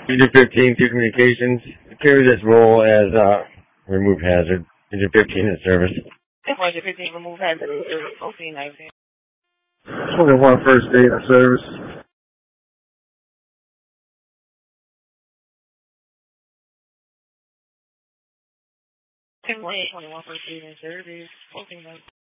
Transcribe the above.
Agent 15, two communications. Carry this role as remove hazard. Agent 15 in service. Agent 15, remove hazard in service. 1419. 21 first aid in service. Ten 21 first aid in service. 1419.